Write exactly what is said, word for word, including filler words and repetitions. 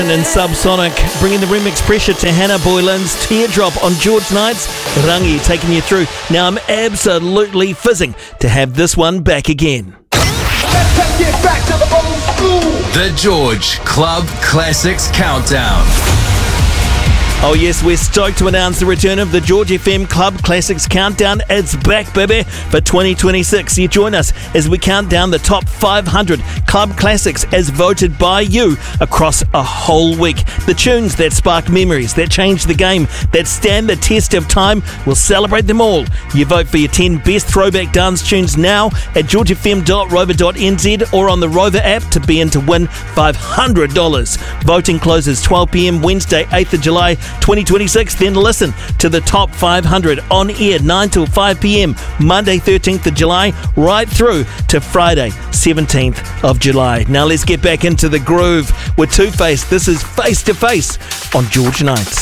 And Subsonic bringing the remix pressure to Hannah Boylan's Teardrop on George Knight's Rangi, taking you through. Now I'm absolutely fizzing to have this one back again. Let's take it back to the old school. The George Club Classics Countdown. Oh yes, we're stoked to announce the return of the George F M Club Classics Countdown. It's back, baby, for twenty twenty-six. You join us as we count down the top five hundred Club Classics as voted by you across a whole week. The tunes that spark memories, that change the game, that stand the test of time, we'll celebrate them all. You vote for your ten best throwback dance tunes now at george f m dot rover dot n z or on the Rover app to be in to win five hundred dollars. Voting closes twelve p m Wednesday, eighth of July, twenty twenty-six. Then listen to the top five hundred on air nine till five p m Monday thirteenth of July right through to Friday seventeenth of July. Now let's get back into the groove with Two Face. This is Face to Face on George Nights.